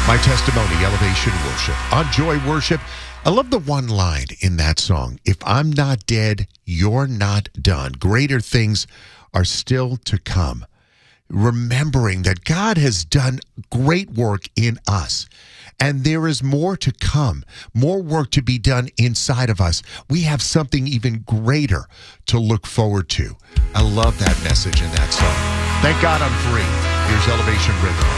My Testimony, Elevation Worship. On Joy Worship, I love the one line in that song. If I'm not dead, you're not done. Greater things are still to come. Remembering that God has done great work in us. And there is more to come, more work to be done inside of us. We have something even greater to look forward to. I love that message in that song. Thank God I'm free. Here's Elevation Rhythm.